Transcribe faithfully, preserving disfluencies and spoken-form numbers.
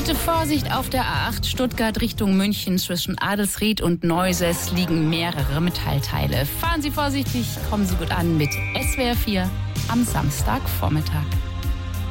Bitte Vorsicht auf der A acht Stuttgart Richtung München. Zwischen Adelsried und Neuses liegen mehrere Metallteile. Fahren Sie vorsichtig, kommen Sie gut an mit S W R vier am Samstagvormittag.